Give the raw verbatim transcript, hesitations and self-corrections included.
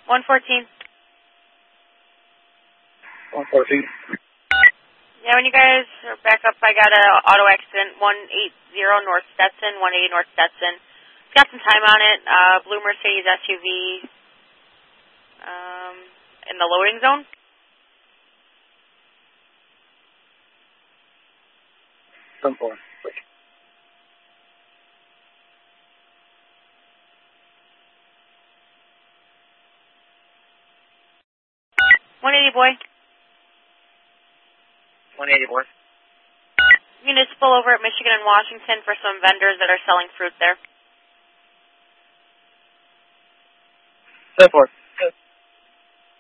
one fourteen. one fourteen. Yeah, when you guys are back up, I got a auto accident, one eighty North Stetson, one eighty North Stetson. It's got some time on it. Uh, blue Mercedes S U V um, in the loading zone. ten four. one eighty, boy. one eighty, boy. Municipal over at Michigan and Washington for some vendors that are selling fruit there. ten four.